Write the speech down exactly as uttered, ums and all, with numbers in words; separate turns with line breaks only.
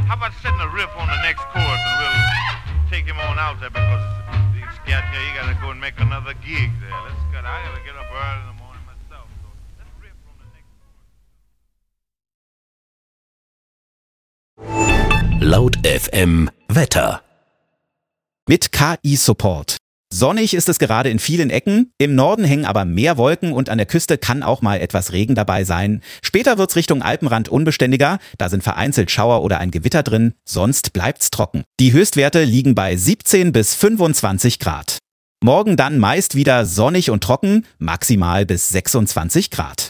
How about setting a riff on the next chorus and we'll take him on out there because he's got here, he gotta go and make another gig there. Let's get, I gotta get up early in the morning myself. So let's riff on the next chorus.
Laut F M Wetter.
Mit K I-Support. Sonnig ist es gerade in vielen Ecken, im Norden hängen aber mehr Wolken und an der Küste kann auch mal etwas Regen dabei sein. Später wird's Richtung Alpenrand unbeständiger, da sind vereinzelt Schauer oder ein Gewitter drin, sonst bleibt's trocken. Die Höchstwerte liegen bei siebzehn bis fünfundzwanzig Grad. Morgen dann meist wieder sonnig und trocken, maximal bis sechsundzwanzig Grad.